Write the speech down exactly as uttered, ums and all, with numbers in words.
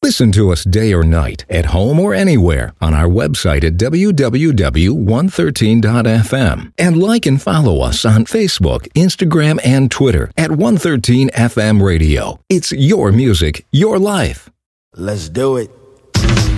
Listen to us day or night, at home or anywhere, on our website at w w w dot one thirteen dot f m. And like and follow us on Facebook, Instagram, and Twitter at one thirteen F M Radio. It's your music, your life. Let's do it.